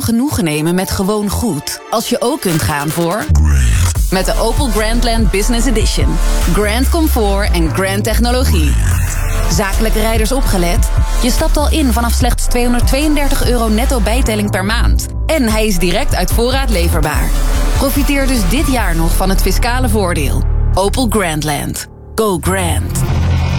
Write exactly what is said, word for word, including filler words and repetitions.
genoegen nemen met gewoon goed, als je ook kunt gaan voor... Met de Opel Grandland Business Edition. Grand comfort en grand technologie. Zakelijke rijders opgelet? Je stapt al in vanaf slechts tweehonderdtweeëndertig euro netto bijtelling per maand. En hij is direct uit voorraad leverbaar. Profiteer dus dit jaar nog van het fiscale voordeel. Opel Grandland. Go grand.